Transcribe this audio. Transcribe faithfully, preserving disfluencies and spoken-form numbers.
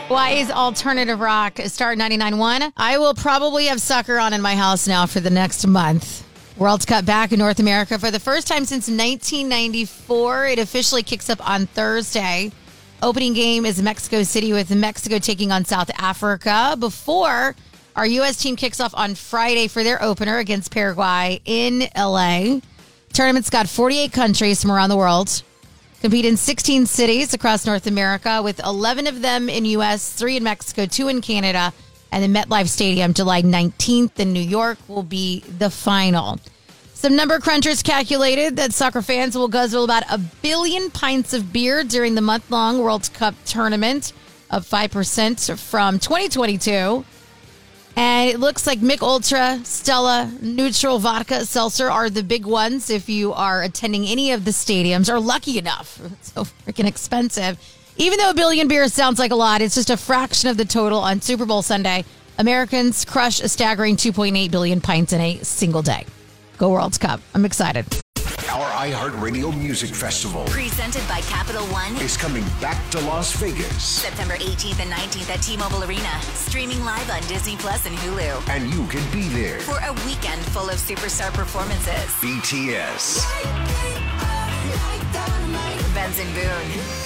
Hawaii's alternative rock, Star ninety-nine point one. I will probably have soccer on in my house now for the next month. World Cup back in North America for the first time since nineteen ninety-four. It officially kicks up on Thursday. Opening game is Mexico City with Mexico taking on South Africa before our U S team kicks off on Friday for their opener against Paraguay in L A. Tournament's got forty-eight countries from around the world. Compete in sixteen cities across North America, with eleven of them in U S, three in Mexico, two in Canada, and the MetLife Stadium July nineteenth in New York will be the final. Some number crunchers calculated that soccer fans will guzzle about a billion pints of beer during the month-long World Cup tournament, up five percent from twenty twenty-two. And it looks like Mick Ultra, Stella, Neutral Vodka, Seltzer are the big ones if you are attending any of the stadiums or lucky enough. It's so freaking expensive. Even though a billion beers sounds like a lot, it's just a fraction of the total on Super Bowl Sunday. Americans crush a staggering two point eight billion pints in a single day. Go World Cup. I'm excited. Our iHeartRadio Music Festival, presented by Capital One, is coming back to Las Vegas. September eighteenth and nineteenth at T-Mobile Arena. Streaming live on Disney Plus and Hulu. And you can be there for a weekend full of superstar performances. B T S, Benson Boone,